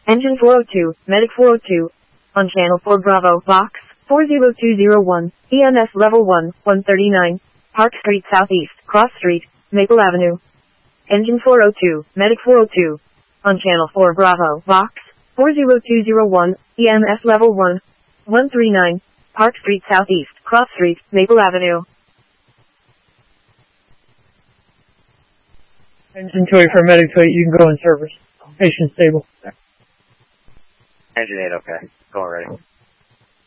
Engine 402, Medic 402. On Channel 4 Bravo, Box 40201, EMS Level 1, 139. Park Street Southeast, Cross Street, Maple Avenue. Engine 402, Medic 402. On Channel 4 Bravo, Box 40201, EMS Level 1, 139. Park Street Southeast, Cross Street, Maple Avenue. Engine 2 for Medic 2, you can go in service. Patient stable. Engine 8, okay. Go already.